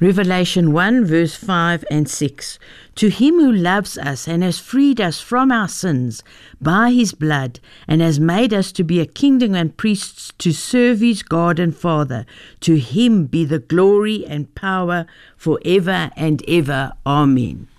Revelation 1 verse 5 and 6. To him who loves us and has freed us from our sins by his blood and has made us to be a kingdom and priests to serve his God and Father, to him be the glory and power forever and ever. Amen.